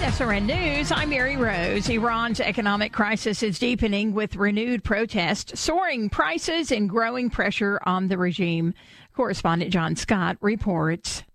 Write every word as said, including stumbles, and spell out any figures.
S R N News, I'm Mary Rose. Iran's economic crisis is deepening with renewed protests, soaring prices, and growing pressure on the regime. Correspondent John Scott reports.